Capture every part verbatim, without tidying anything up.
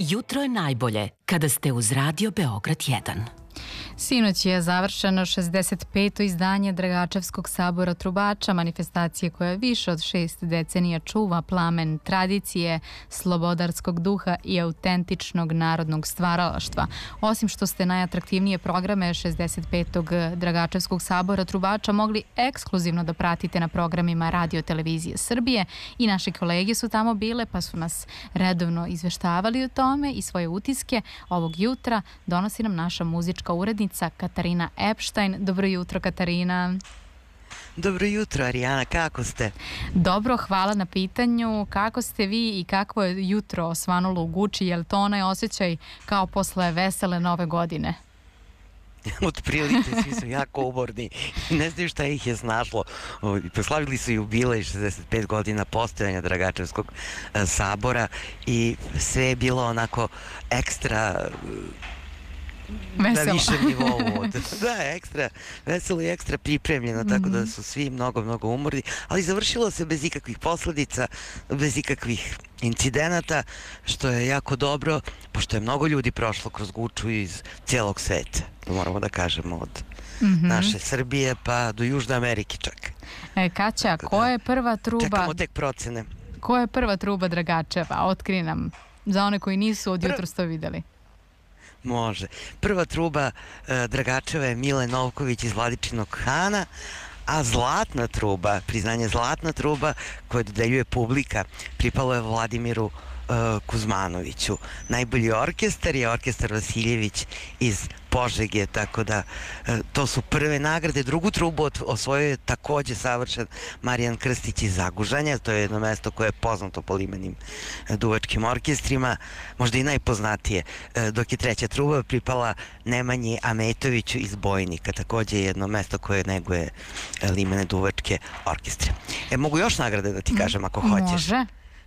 Jutro je najbolje kada ste uz Radio Beograd jedan. Sinoć je završeno šezdeset peto izdanje Dragačevskog sabora trubača, manifestacije koja više od šest decenija čuva plamen tradicije, slobodarskog duha i autentičnog narodnog stvaralaštva. Osim što ste najatraktivnije programe šezdeset petog Dragačevskog sabora trubača mogli ekskluzivno da pratite na programima Radio Televizije Srbije i naše kolege su tamo bile pa su nas redovno izveštavali o tome i svoje utiske ovog jutra donosi nam naša muzička urednica Katarina Epštajn. Dobro jutro, Katarina. Dobro jutro, Arijana, kako ste? Dobro, hvala na pitanju. Kako ste vi i kakvo je jutro osvanulo u Guči? Je li to onaj osjećaj kao posle vesele nove godine? Od prilike, svi su jako umorni i ne znaju šta ih je snašlo. Proslavili su jubilej šezdeset pet godina postojanja Dragačevskog sabora i sve je bilo onako ekstra veselo. Na višem nivou. Da, ekstra veselo i ekstra pripremljeno, tako da su svi mnogo, mnogo umorni, ali završilo se bez ikakvih posledica, bez ikakvih incidenata, što je jako dobro, pošto je mnogo ljudi prošlo kroz Guču iz cijelog sveta, moramo da kažemo, od mm-hmm. naše Srbije pa do Južne Amerike čak. E, Kaća, ko je prva truba... Čekamo tek procene. Ko je prva truba Dragačeva? Otkri nam, za one koji nisu od jutros to videli. Može. Prva truba e, Dragačeva je Mile Novković iz Vladičinog Hana, a zlatna truba, priznanje zlatna truba koje dodeljuje publika, pripalo je Vladimiru e, Kuzmanoviću. Najbolji orkestar je orkestar Vasiljević iz Požege, tako da e, to su prve nagrade. Drugu trubu osvojio je takođe savršen Marijan Krstić iz Zagužanja, to je jedno mesto koje je poznato po limenim e, duvačkim orkestrima, možda i najpoznatije, e, dok je treća truba pripala Nemanji Ametoviću iz Bojnika, takođe je jedno mesto koje neguje e, limene duvačke orkestre. E, mogu još nagrade da ti kažem ako hoćeš? Može.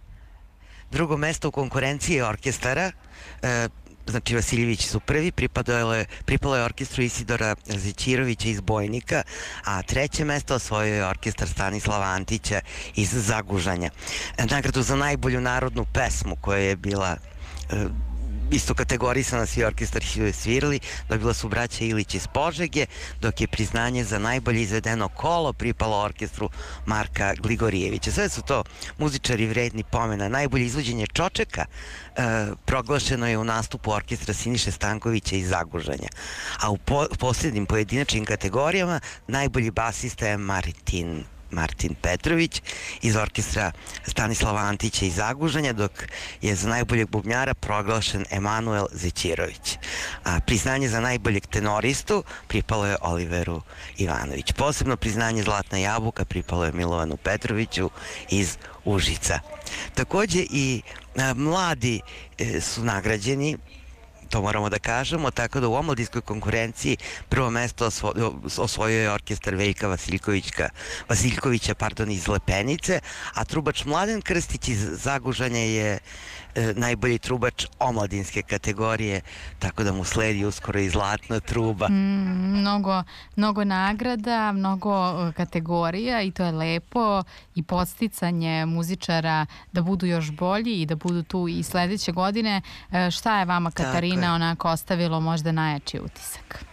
Drugo mesto u konkurenciji orkestara, e, znači Vasiljević su prvi, pripalo je, pripalo je orkestru Isidora Zećirovića iz Bojnika, a treće mesto osvojio je orkestar Stanislava Antića iz Zagužanja. Nagradu za najbolju narodnu pesmu koja je bila e, isto kategorisana, svi orkestar su svirali, dobila su braća Ilić iz Požege, dok je priznanje za najbolje izvedeno kolo pripalo orkestru Marka Gligorijevića. Sve su to muzičari vredni pomena. Najbolje izvođenje Čočeka e, proglašeno je u nastupu orkestra Siniše Stankovića iz Zagužanja. A u po, posljednjim pojedinačnim kategorijama najbolji basista je Martin Martin Petrović iz orkestra Stanislava Antića iz Zagužanja, dok je za najboljeg bubnjara proglašen Emanuel Zećirović. A priznanje za najboljeg tenoristu pripalo je Oliveru Ivanović. Posebno priznanje Zlatna jabuka pripalo je Milovanu Petroviću iz Užica. Takođe i a, mladi e, su nagrađeni, to moramo da kažemo, tako da u omladinskoj konkurenciji prvo mesto osvojio je orkestar Veljka Vasiljkovića, Vasiljkovića pardon, iz Lepenice, a trubač Mladen Krstić iz Zagužanja je e, najbolji trubač omladinske kategorije, tako da mu sledi uskoro i zlatna truba. Mm, mnogo, mnogo nagrada, mnogo kategorija i to je lepo i podsticanje muzičara da budu još bolji i da budu tu i sledeće godine. E, šta je vama, Katarina, onako ostavilo možda najjači utisak?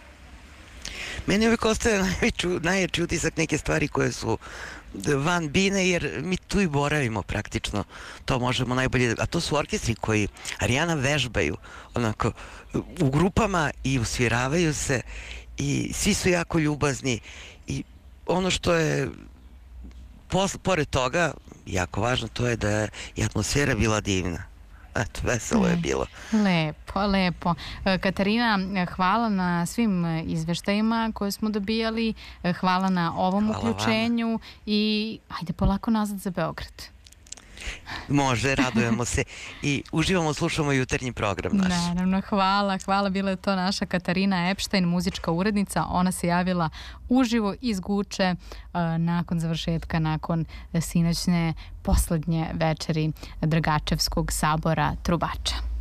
Meni uvijek ostaje najveću, najjači utisak neke stvari koje su van bine, jer mi tu i boravimo praktično, to možemo najbolje, a to su orkestri koji Arijana vežbaju onako u grupama i usviravaju se i svi su jako ljubazni i ono što je posle, pored toga jako važno, to je da je i atmosfera bila divna. Eto, veselo je bilo. Lepo, lepo. Katarina, hvala na svim izveštajima koje smo dobijali, hvala na ovom hvala uključenju vama. I ajde polako nazad za Beograd. Može, radujemo se i uživamo, slušamo jutarnji program naš. Naravno, hvala, hvala, bila je to naša Katarina Epštajn, muzička urednica, ona se javila uživo iz Guče uh, nakon završetka, nakon sinoćne poslednje večeri Dragačevskog sabora trubača.